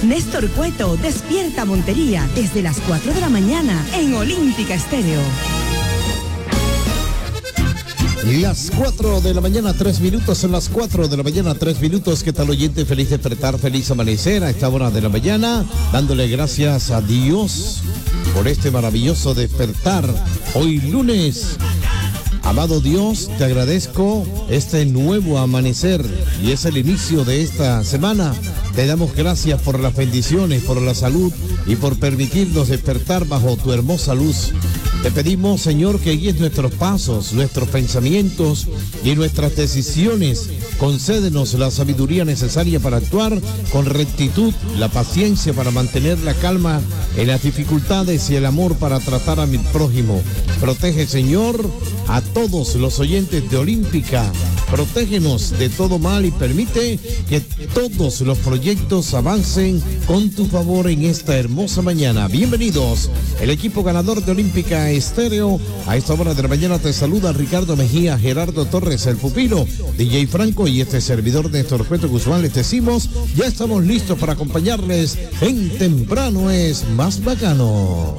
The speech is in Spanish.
Néstor Cueto despierta Montería desde las 4 de la mañana en Olímpica Estéreo. Las 4 de la mañana, 3 minutos, son las 4 de la mañana, 3 minutos. ¿Qué tal, oyente? Feliz despertar, feliz amanecer a esta hora de la mañana, dándole gracias a Dios por este maravilloso despertar. Hoy lunes, amado Dios, te agradezco este nuevo amanecer y es el inicio de esta semana. Te damos gracias por las bendiciones, por la salud y por permitirnos despertar bajo tu hermosa luz. Te pedimos, Señor, que guíes nuestros pasos, nuestros pensamientos y nuestras decisiones. Concédenos la sabiduría necesaria para actuar con rectitud, la paciencia para mantener la calma en las dificultades y el amor para tratar a mi prójimo. Protege, Señor, a todos los oyentes de Olímpica. Protégenos de todo mal y permite que todos los proyectos avancen con tu favor en esta hermosa mañana. Bienvenidos, el equipo ganador de Olímpica Estéreo. A esta hora de la mañana te saluda Ricardo Mejía, Gerardo Torres, el pupilo, DJ Franco y este servidor Néstor Cueto Guzmán. Les decimos, ya estamos listos para acompañarles en Temprano es Más Bacano.